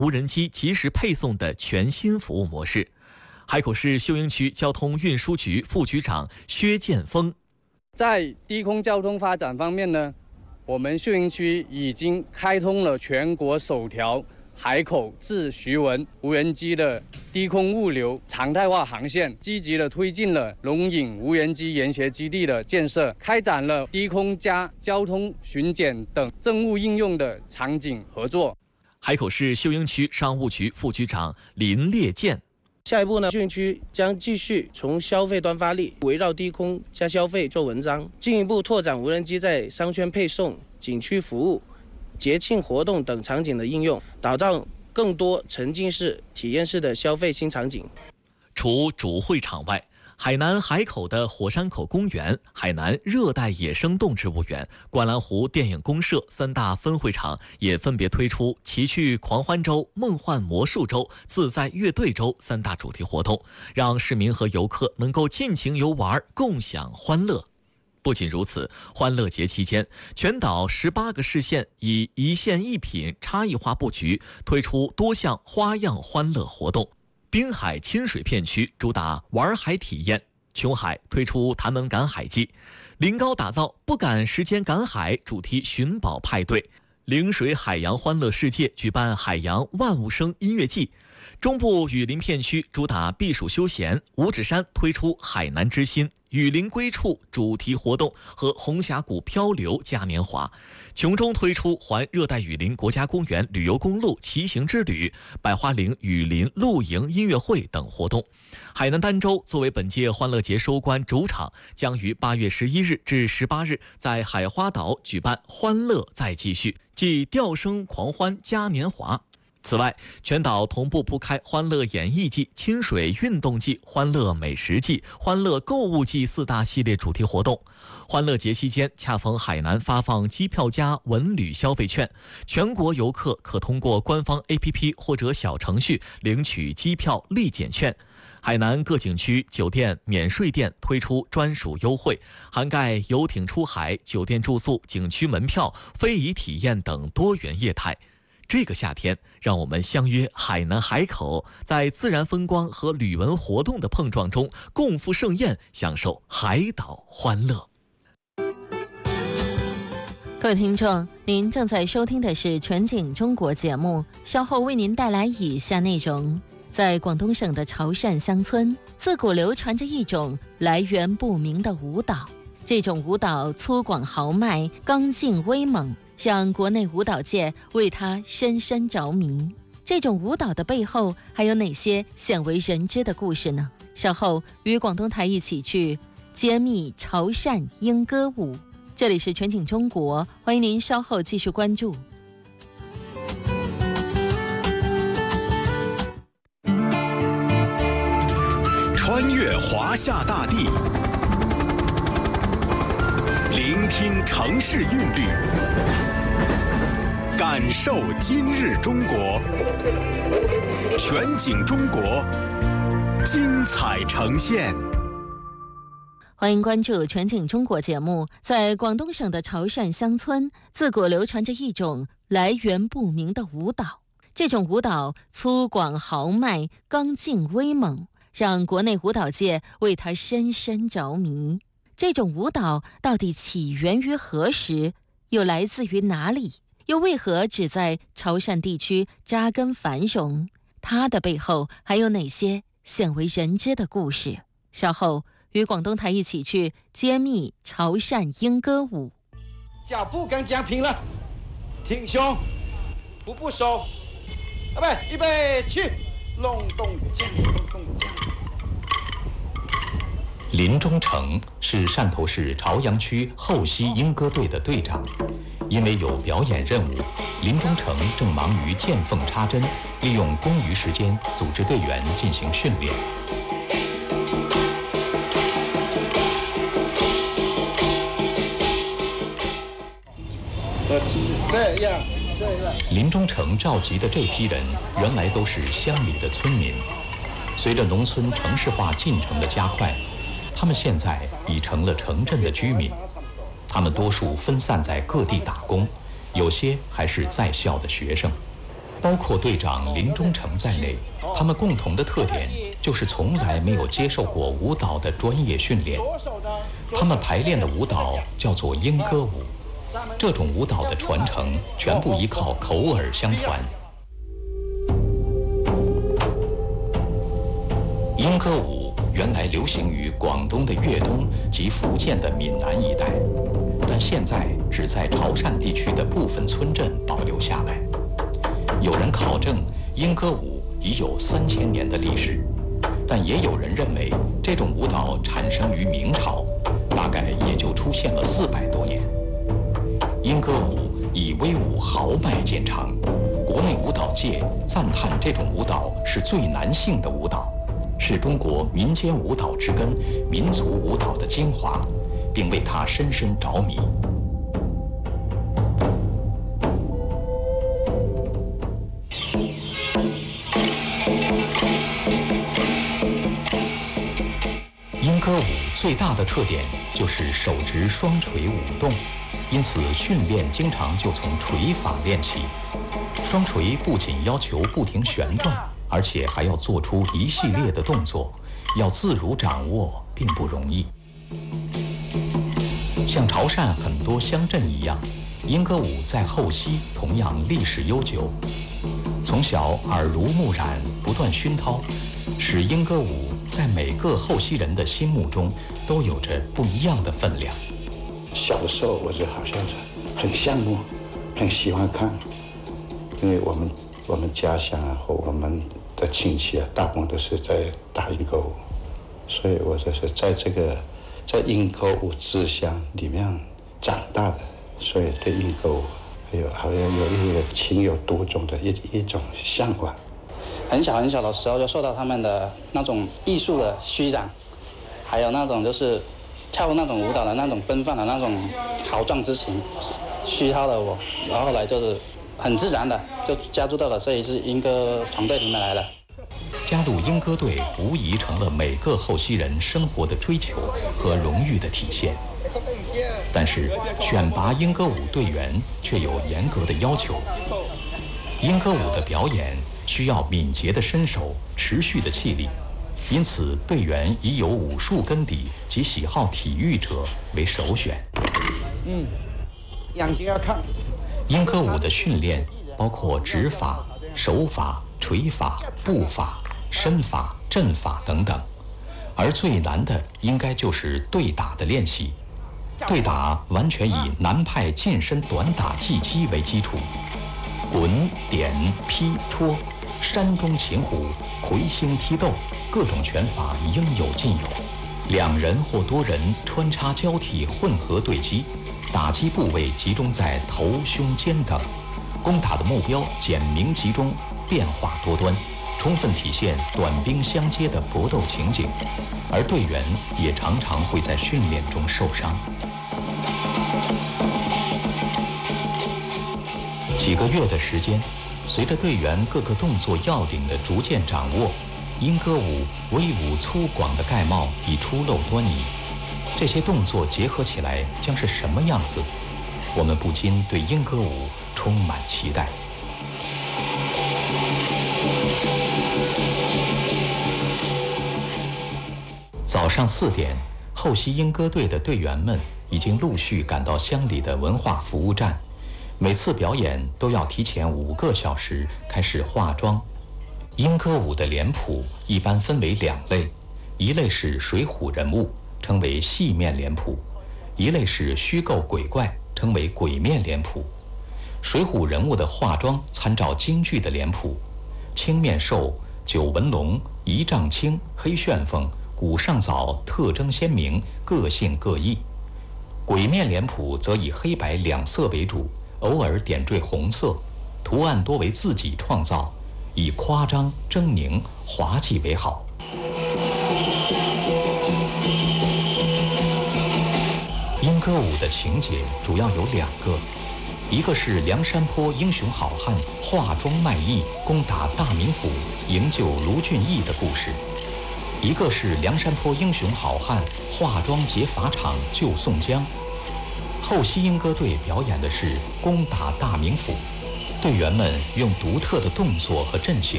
无人机及时配送的全新服务模式。海口市秀英区交通运输局副局长薛建峰， 在低空交通发展方面呢，我们秀英区已经开通了全国首条海口至徐闻无人机的低空物流常态化航线，积极地推进了龙影无人机研学基地的建设，开展了低空加交通巡检等政务应用的场景合作。 海口市秀英区商务局副局长林烈健， 下一步呢，秀英区将继续从消费端发力，围绕低空加消费做文章，进一步拓展无人机在商圈配送、景区服务、节庆活动等场景的应用，打造更多沉浸式、体验式的消费新场景。 除主会场外，海南海口的火山口公园、海南热带野生动植物园、观澜湖电影公社3大分会场也分别推出奇趣狂欢周、梦幻魔术周、自在乐队周3大主题活动，让市民和游客能够尽情游玩，共享欢乐。不仅如此，欢乐节期间，全岛18个市县以一县一品差异化布局，推出多项花样欢乐活动。滨海亲水片区主打玩海体验，琼海推出谈门赶海季，临高打造不赶时间赶海主题寻宝派对，陵水海洋欢乐世界举办海洋万物生音乐季。中部雨林片区主打避暑休闲，五指山推出海南之心雨林归处主题活动和红峡谷漂流嘉年华，琼中推出环热带雨林国家公园旅游公路骑行之旅、百花岭雨林露营音乐会等活动。海南儋州作为本届欢乐节收官主场，将于8月11日至18日在海花岛举办欢乐再继续暨钓生狂欢嘉年华。此外，全岛同步铺开欢乐演艺季、清水运动季、欢乐美食季、欢乐购物季4大系列主题活动。欢乐节期间恰逢海南发放机票加文旅消费券，全国游客可通过官方 APP 或者小程序领取机票立减券。海南各景区酒店免税店推出专属优惠，涵盖游艇出海、酒店住宿、景区门票、非遗体验等多元业态。这个夏天，让我们相约海南海口，在自然风光和旅文活动的碰撞中共赴盛宴，享受海岛欢乐。 各位听众，您正在收听的是全景中国节目，稍后为您带来以下内容。在广东省的潮汕乡村，自古流传着一种来源不明的舞蹈，这种舞蹈粗犷豪迈、刚劲威猛，让国内舞蹈界为它深深着迷。这种舞蹈的背后还有哪些鲜为人知的故事呢？稍后与广东台一起去揭秘潮汕莺歌舞。这里是全景中国，欢迎您稍后继续关注。 穿越华夏大地，聆听城市韵律，感受今日中国。全景中国，精彩呈现。 欢迎关注全景中国节目。在广东省的潮汕乡村，自古流传着一种来源不明的舞蹈，这种舞蹈粗犷豪迈、刚劲威猛，让国内舞蹈界为它深深着迷。这种舞蹈到底起源于何时，又来自于哪里，又为何只在潮汕地区扎根繁荣？它的背后还有哪些鲜为人知的故事？稍后与广东台一起去揭秘潮汕莺歌舞。 脚步跟讲平了，挺胸，步步手，预备去，隆咚锵，隆咚锵。 林忠诚是汕头市潮阳区后溪莺歌队的队长，因为有表演任务，林忠诚正忙于见缝插针，利用空余时间组织队员进行训练。 这样。 林忠诚召集的这批人原来都是乡里的村民，随着农村城市化进程的加快，他们现在已成了城镇的居民。他们多数分散在各地打工，有些还是在校的学生。 包括队长林中诚在内，他们共同的特点就是从来没有接受过舞蹈的专业训练。他们排练的舞蹈叫做莺歌舞，这种舞蹈的传承全部依靠口耳相传。莺歌舞原来流行于广东的粤东及福建的闽南一带，但现在只在潮汕地区的部分村镇保留下来。有人考证，莺歌舞已有3000年的历史，但也有人认为这种舞蹈产生于明朝，大概也就出现了400多年。莺歌舞以威武豪迈见长，国内舞蹈界赞叹这种舞蹈是最男性的舞蹈，是中国民间舞蹈之根、民族舞蹈的精华，并为它深深着迷。莺歌舞最大的特点就是手执双锤舞动，因此训练经常就从锤法练起。双锤不仅要求不停旋转，而且还要做出一系列的动作，要自如掌握并不容易。像潮汕很多乡镇一样，莺歌舞在后溪同样历史悠久。从小耳濡目染，不断熏陶，使莺歌舞在每个后溪人的心目中都有着不一样的分量。 小的时候我就好像是很羡慕，很喜欢看，因为我们家乡啊和我们的亲戚啊，大部分都是在打莺歌舞，所以我就是在莺歌舞之乡里面长大的，所以对莺歌舞好像有一个情有独钟的一种向往。 很小很小的时候就受到他们的那种艺术的熏染，还有那种就是跳那种舞蹈的那种奔放的那种豪壮之情，熏陶了我，然后后来就是很自然的就加入到了这一支莺歌团队里面来了。 加入莺歌队无疑成了每个后溪人生活的追求和荣誉的体现。但是选拔莺歌舞队员却有严格的要求。莺歌舞的表演需要敏捷的身手、持续的气力，因此队员以有武术根底及喜好体育者为首选。 眼睛要看。 莺歌舞的训练包括指法、手法、锤法、步法、身法、阵法等等，而最难的应该就是对打的练习。对打完全以南派近身短打技击为基础，滚、点、劈、戳、山中擒虎、魁星踢斗，各种拳法应有尽有。2人或多人穿插交替混合对击，打击部位集中在头、胸、肩等，攻打的目标简明集中，变化多端，充分体现短兵相接的搏斗情景，而队员也常常会在训练中受伤。几个月的时间，随着队员各个动作要领的逐渐掌握，莺歌舞威武粗犷的盖帽已初露端倪。这些动作结合起来将是什么样子？我们不禁对莺歌舞充满期待。早上4点，后溪莺歌队的队员们已经陆续赶到乡里的文化服务站。每次表演都要提前5个小时开始化妆。莺歌舞的脸谱一般分为2类，一类是水浒人物，称为戏面脸谱；一类是虚构鬼怪，称为鬼面脸谱。水浒人物的化妆参照京剧的脸谱，青面兽、九纹龙、一丈青、黑旋风、古上早特征鲜明，个性各异。鬼面脸谱则以黑白2色为主，偶尔点缀红色，图案多为自己创造，以夸张、狰狞、滑稽为好。莺歌舞的情节主要有2个，一个是梁山泊英雄好汉化妆卖艺攻打大名府营救卢俊义的故事，一个是梁山泊英雄好汉化妆劫法场救宋江。后溪莺歌队表演的是攻打大名府， 队员们用独特的动作和阵型，